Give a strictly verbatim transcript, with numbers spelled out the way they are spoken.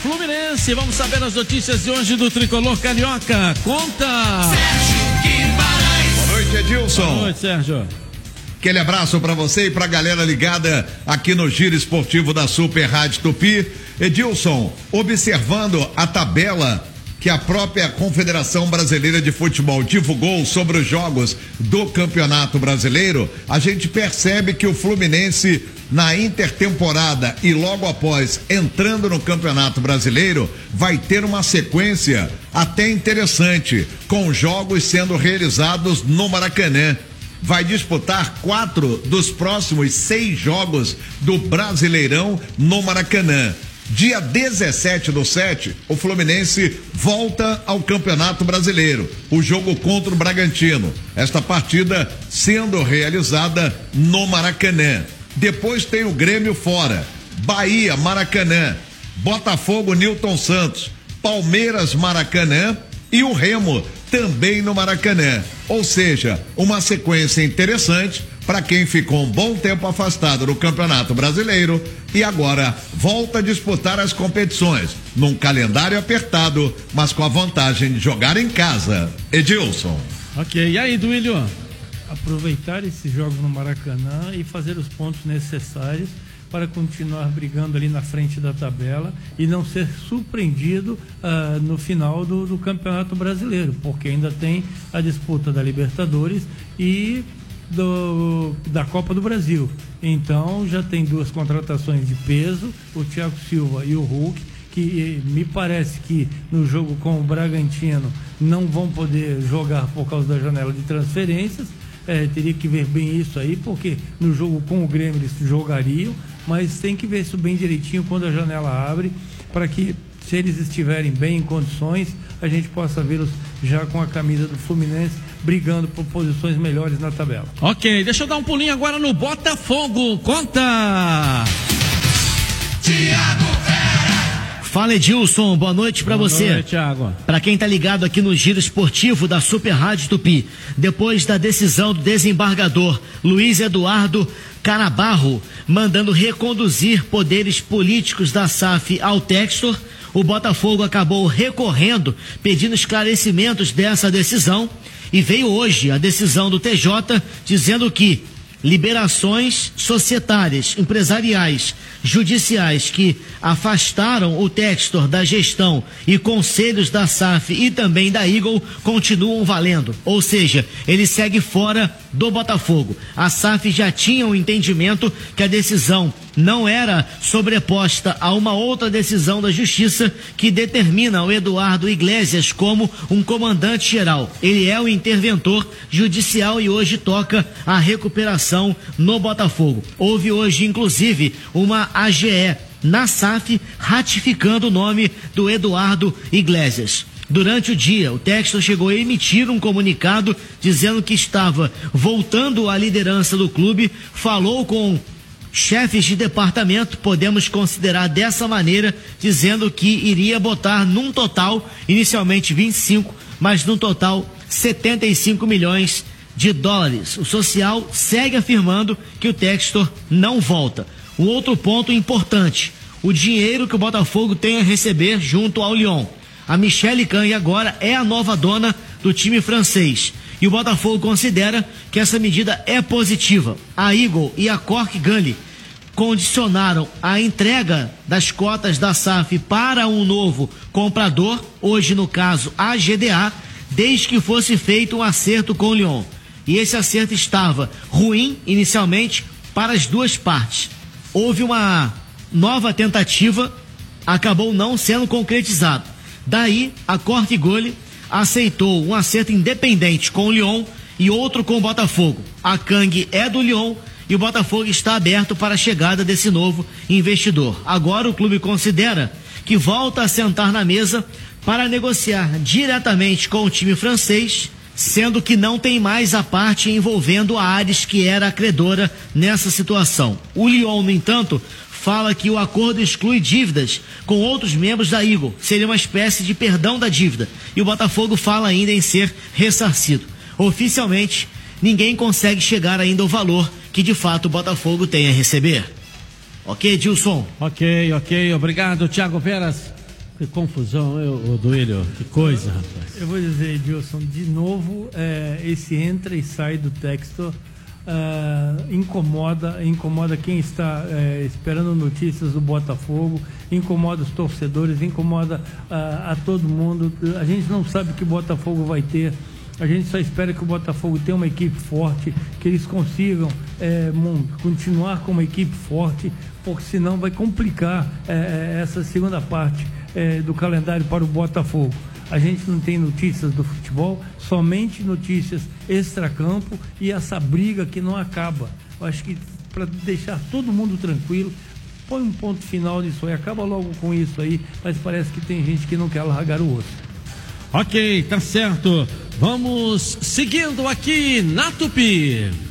Fluminense. Vamos saber as notícias de hoje do Tricolor Carioca. Conta! Sérgio Guimarães. Boa noite, Edilson. Boa noite, Sérgio. Aquele abraço pra você e pra galera ligada aqui no Giro Esportivo da Super Rádio Tupi. Edilson, observando a tabela que a própria Confederação Brasileira de Futebol divulgou sobre os jogos do Campeonato Brasileiro, a gente percebe que o Fluminense, na intertemporada e logo após entrando no Campeonato Brasileiro, vai ter uma sequência até interessante, com jogos sendo realizados no Maracanã. Vai disputar quatro dos próximos seis jogos do Brasileirão no Maracanã. Dia dezessete do sete, o Fluminense volta ao Campeonato Brasileiro. O jogo contra o Bragantino. Esta partida sendo realizada no Maracanã. Depois tem o Grêmio fora. Bahia, Maracanã. Botafogo, Nilton Santos. Palmeiras, Maracanã. E o Remo também no Maracanã. Ou seja, uma sequência interessante para quem ficou um bom tempo afastado do Campeonato Brasileiro e agora volta a disputar as competições num calendário apertado, mas com a vantagem de jogar em casa. Edilson. Ok, e aí, Duílio? Aproveitar esses jogos no Maracanã e fazer os pontos necessários para continuar brigando ali na frente da tabela e não ser surpreendido uh, no final do, do Campeonato Brasileiro, porque ainda tem a disputa da Libertadores e do, da Copa do Brasil. Então já tem duas contratações de peso, o Thiago Silva e o Hulk, que me parece que no jogo com o Bragantino não vão poder jogar por causa da janela de transferências. É, teria que ver bem isso aí, porque no jogo com o Grêmio eles jogariam, mas tem que ver isso bem direitinho quando a janela abre, para que, se eles estiverem bem em condições, a gente possa vê-los já com a camisa do Fluminense brigando por posições melhores na tabela. Ok, deixa eu dar um pulinho agora no Botafogo. Conta! Thiago Fala, Edilson, boa noite pra Boa você. noite, Thiago. Pra quem tá ligado aqui no Giro Esportivo da Super Rádio Tupi, depois da decisão do desembargador Luiz Eduardo Canabarro, mandando reconduzir poderes políticos da S A F ao Textor, o Botafogo acabou recorrendo, pedindo esclarecimentos dessa decisão, e veio hoje a decisão do T J dizendo que liberações societárias, empresariais, judiciais que afastaram o Textor da gestão e conselhos da S A F e também da Eagle continuam valendo. Ou seja, ele segue fora do Botafogo. A S A F já tinha um entendimento que a decisão não era sobreposta a uma outra decisão da Justiça que determina o Eduardo Iglesias como um comandante geral. Ele é o interventor judicial e hoje toca a recuperação no Botafogo. Houve hoje, inclusive, uma A G E na S A F ratificando o nome do Eduardo Iglesias. Durante o dia, o Textor chegou a emitir um comunicado dizendo que estava voltando à liderança do clube, falou com chefes de departamento, podemos considerar dessa maneira, dizendo que iria botar num total, inicialmente vinte e cinco, mas num total setenta e cinco milhões de dólares. O social segue afirmando que o Textor não volta. Um outro ponto importante, o dinheiro que o Botafogo tem a receber junto ao Lyon. A Michele Canhe agora é a nova dona do time francês. E o Botafogo considera que essa medida é positiva. A Eagle e a Cork Gully condicionaram a entrega das cotas da S A F para um novo comprador, hoje no caso a G D A, desde que fosse feito um acerto com o Lyon. E esse acerto estava ruim inicialmente para as duas partes. Houve uma nova tentativa, acabou não sendo concretizado. Daí a Cork Gully aceitou um acerto independente com o Lyon e outro com o Botafogo. A Cangue é do Lyon e o Botafogo está aberto para a chegada desse novo investidor. Agora o clube considera que volta a sentar na mesa para negociar diretamente com o time francês, sendo que não tem mais a parte envolvendo a Ares, que era a credora nessa situação. O Lyon, no entanto, fala que o acordo exclui dívidas com outros membros da Eagle, seria uma espécie de perdão da dívida, e o Botafogo fala ainda em ser ressarcido. Oficialmente, ninguém consegue chegar ainda ao valor que de fato o Botafogo tem a receber. Ok, Edilson? Ok, ok, obrigado, Thiago Veras. Que confusão, eu, Duílio, que coisa, rapaz. Eu vou dizer, Edilson, de novo, é, esse entra e sai do texto uh, incomoda, incomoda quem está é, esperando notícias do Botafogo, incomoda os torcedores, incomoda uh, a todo mundo. A gente não sabe que o Botafogo vai ter. A gente só espera que o Botafogo tenha uma equipe forte, que eles consigam é, continuar com uma equipe forte, porque senão vai complicar é, essa segunda parte é, do calendário para o Botafogo. A gente não tem notícias do futebol, somente notícias extracampo e essa briga que não acaba. Eu acho que para deixar todo mundo tranquilo, põe um ponto final nisso aí, acaba logo com isso aí, mas parece que tem gente que não quer largar o osso. Ok, tá certo. Vamos seguindo aqui na Tupi.